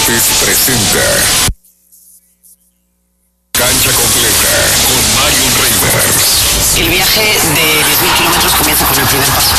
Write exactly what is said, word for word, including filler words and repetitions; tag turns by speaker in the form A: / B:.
A: Deportes presenta Cancha Completa con Marion Reimers.
B: El viaje de diez mil kilómetros comienza con el primer paso.